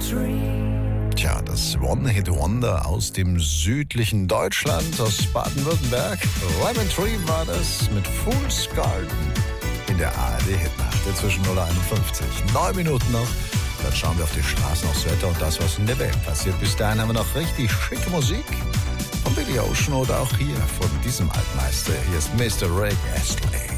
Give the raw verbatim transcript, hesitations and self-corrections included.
Tja, das One-Hit-Wonder aus dem südlichen Deutschland, aus Baden-Württemberg. Lemon Tree war das mit Fool's Garden in der A R D-Hitnacht zwischen null Uhr einundfünfzig. Neun Minuten noch, dann schauen wir auf die Straßen, aufs Wetter und das, was in der Welt passiert. Bis dahin haben wir noch richtig schicke Musik von Billy Ocean oder auch hier von diesem Altmeister. Hier ist Mister Rick Astley.